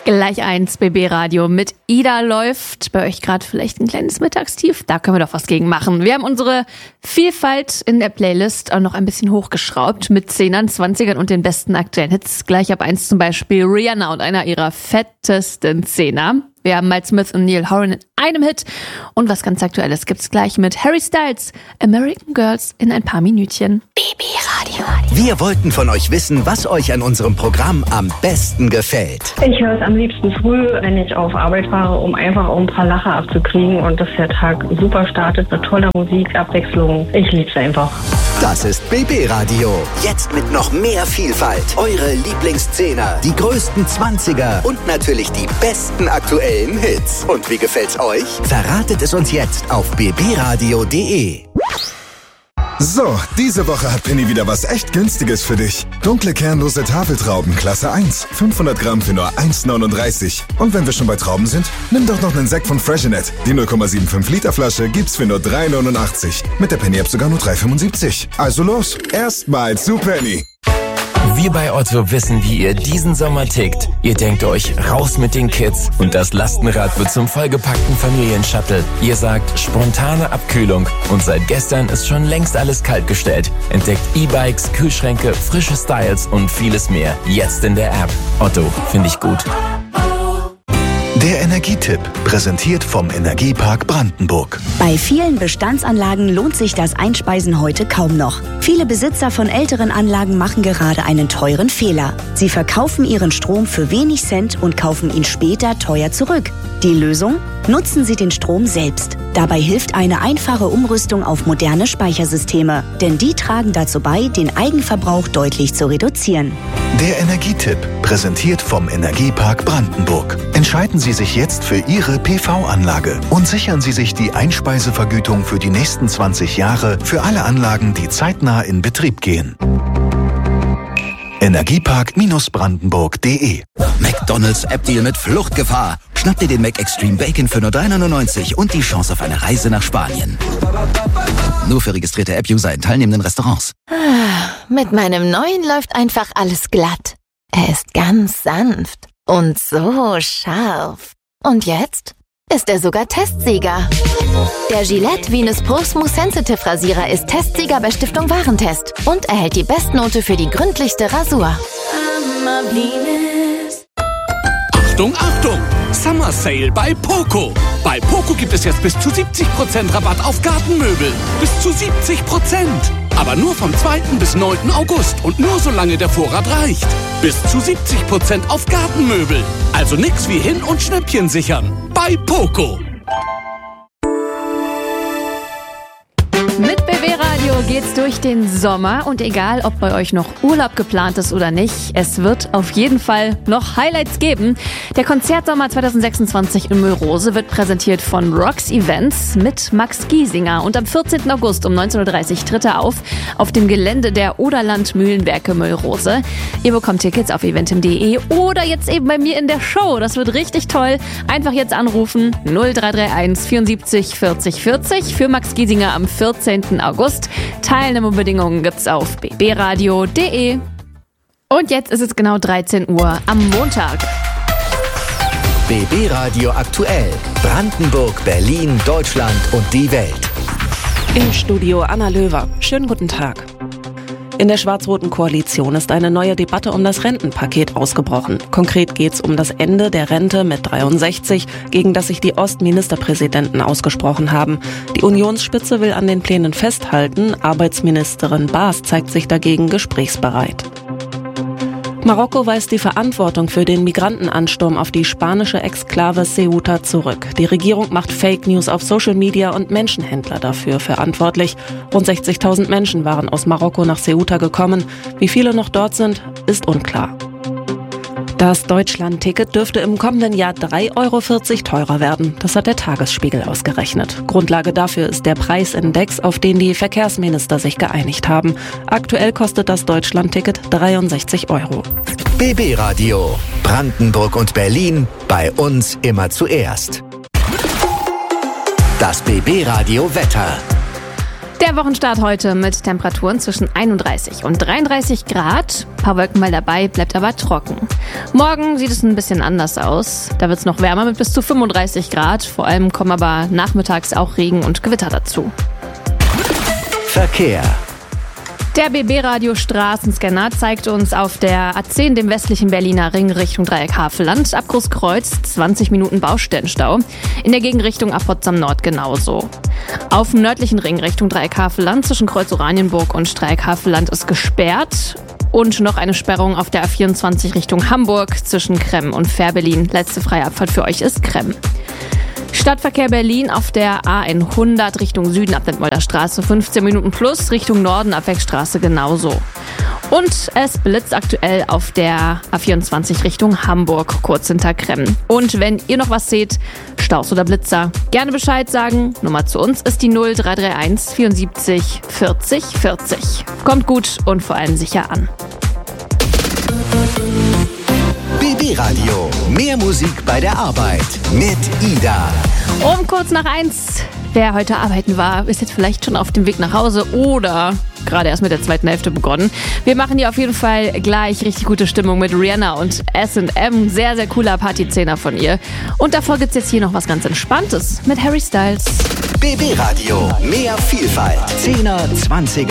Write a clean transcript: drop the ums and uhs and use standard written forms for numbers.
Gleich 1 BB Radio mit Ida läuft. Bei euch gerade vielleicht ein kleines Mittagstief. Da können wir doch was gegen machen. Wir haben unsere Vielfalt in der Playlist auch noch ein bisschen hochgeschraubt mit 10ern, 20ern und den besten aktuellen Hits. Gleich ab 1 zum Beispiel Rihanna und einer ihrer fettesten 10er. Wir haben Miles Smith und Niall Horan in einem Hit. Und was ganz Aktuelles gibt's gleich mit Harry Styles, American Girls in ein paar Minütchen. BB Radio. Wir wollten von euch wissen, was euch an unserem Programm am besten gefällt. Ich höre es am liebsten früh, wenn ich auf Arbeit fahre, um einfach ein paar Lacher abzukriegen und dass der Tag super startet mit toller Musik, Abwechslung. Ich liebe es einfach. Das ist BB Radio. Jetzt mit noch mehr Vielfalt. Eure Lieblingszehner, die größten 20er und natürlich die besten aktuellen Hits. Und wie gefällt's euch? Verratet es uns jetzt auf bbradio.de. So, diese Woche hat Penny wieder was echt Günstiges für dich. Dunkle kernlose Tafeltrauben, Klasse 1. 500 Gramm für nur 1,39. Und wenn wir schon bei Trauben sind, nimm doch noch einen Sekt von Freshenet. Die 0,75 Liter Flasche gibt's für nur 3,89. Mit der Penny-App sogar nur 3,75. Also los, erstmal zu Penny. Wir bei Otto wissen, wie ihr diesen Sommer tickt. Ihr denkt euch, raus mit den Kids und das Lastenrad wird zum vollgepackten Familienshuttle. Ihr sagt, spontane Abkühlung und seit gestern ist schon längst alles kaltgestellt. Entdeckt E-Bikes, Kühlschränke, frische Styles und vieles mehr. Jetzt in der App. Otto, finde ich gut. Der Energietipp, präsentiert vom Energiepark Brandenburg. Bei vielen Bestandsanlagen lohnt sich das Einspeisen heute kaum noch. Viele Besitzer von älteren Anlagen machen gerade einen teuren Fehler. Sie verkaufen ihren Strom für wenig Cent und kaufen ihn später teuer zurück. Die Lösung? Nutzen Sie den Strom selbst. Dabei hilft eine einfache Umrüstung auf moderne Speichersysteme, denn die tragen dazu bei, den Eigenverbrauch deutlich zu reduzieren. Der Energietipp, präsentiert vom Energiepark Brandenburg. Entscheiden Sie sich jetzt für Ihre PV-Anlage und sichern Sie sich die Einspeisevergütung für die nächsten 20 Jahre für alle Anlagen, die zeitnah in Betrieb gehen. Energiepark-brandenburg.de. McDonald's App-Deal mit Fluchtgefahr. Schnapp dir den Mac Extreme Bacon für nur 3,99 und die Chance auf eine Reise nach Spanien. Nur für registrierte App-User in teilnehmenden Restaurants. Mit meinem neuen läuft einfach alles glatt. Er ist ganz sanft und so scharf. Und jetzt ist er sogar Testsieger. Der Gillette Venus Pro Smooth Sensitive Rasierer ist Testsieger bei Stiftung Warentest und erhält die Bestnote für die gründlichste Rasur. Achtung, Achtung! Summer Sale bei Poco. Bei Poco gibt es jetzt bis zu 70% Rabatt auf Gartenmöbel. Bis zu 70%. Aber nur vom 2. bis 9. August und nur solange der Vorrat reicht. Bis zu 70% auf Gartenmöbel. Also nix wie hin und Schnäppchen sichern. Bei Poco. Mit BB Radio geht's durch den Sommer und egal, ob bei euch noch Urlaub geplant ist oder nicht, es wird auf jeden Fall noch Highlights geben. Der Konzertsommer 2026 in Müllrose wird präsentiert von Rocks Events mit Max Giesinger und am 14. August um 19:30 Uhr tritt er auf dem Gelände der Oderland Mühlenwerke Müllrose. Ihr bekommt Tickets auf eventim.de oder jetzt eben bei mir in der Show. Das wird richtig toll. Einfach jetzt anrufen 0331 74 40 40 für Max Giesinger am 14. August. Teilnahmebedingungen gibt's auf bbradio.de. Und jetzt ist es genau 13 Uhr am Montag. BB Radio aktuell. Brandenburg, Berlin, Deutschland und die Welt. Im Studio Anna Löwer. Schönen guten Tag. In der schwarz-roten Koalition ist eine neue Debatte um das Rentenpaket ausgebrochen. Konkret geht es um das Ende der Rente mit 63, gegen das sich die Ostministerpräsidenten ausgesprochen haben. Die Unionsspitze will an den Plänen festhalten. Arbeitsministerin Baas zeigt sich dagegen gesprächsbereit. Marokko weist die Verantwortung für den Migrantenansturm auf die spanische Exklave Ceuta zurück. Die Regierung macht Fake News auf Social Media und Menschenhändler dafür verantwortlich. Rund 60.000 Menschen waren aus Marokko nach Ceuta gekommen. Wie viele noch dort sind, ist unklar. Das Deutschland-Ticket dürfte im kommenden Jahr 3,40 € teurer werden. Das hat der Tagesspiegel ausgerechnet. Grundlage dafür ist der Preisindex, auf den die Verkehrsminister sich geeinigt haben. Aktuell kostet das Deutschland-Ticket 63 €. BB Radio. Brandenburg und Berlin. Bei uns immer zuerst. Das BB Radio Wetter. Der Wochenstart heute mit Temperaturen zwischen 31 und 33 Grad. Ein paar Wolken mal dabei, bleibt aber trocken. Morgen sieht es ein bisschen anders aus. Da wird es noch wärmer mit bis zu 35 Grad. Vor allem kommen aber nachmittags auch Regen und Gewitter dazu. Verkehr. Der BB-Radio Straßenscanner zeigt uns auf der A10, dem westlichen Berliner Ring, Richtung Dreieck Havelland, ab Großkreuz 20 Minuten Baustellenstau. In der Gegenrichtung ab Potsdam Nord genauso. Auf dem nördlichen Ring Richtung Dreieck Havelland zwischen Kreuz Oranienburg und Dreieck Havelland ist gesperrt. Und noch eine Sperrung auf der A24 Richtung Hamburg zwischen Kremm und Fährberlin. Letzte freie Abfahrt für euch ist Kremm. Stadtverkehr Berlin auf der A100 Richtung Süden ab Detmolder Straße 15 Minuten plus, Richtung Norden ab Wegstraße genauso. Und es blitzt aktuell auf der A24 Richtung Hamburg, kurz hinter Kremm. Und wenn ihr noch was seht, Staus oder Blitzer, gerne Bescheid sagen. Nummer zu uns ist die 0331 74 40 40. Kommt gut und vor allem sicher an. BB Radio. Mehr Musik bei der Arbeit mit Ida. Um kurz nach 1. Wer heute arbeiten war, ist jetzt vielleicht schon auf dem Weg nach Hause oder gerade erst mit der zweiten Hälfte begonnen. Wir machen hier auf jeden Fall gleich richtig gute Stimmung mit Rihanna und S&M. Sehr, sehr cooler Partyzehner von ihr. Und davor gibt's jetzt hier noch was ganz Entspanntes mit Harry Styles. BB Radio. Mehr Vielfalt. 10er, 20er.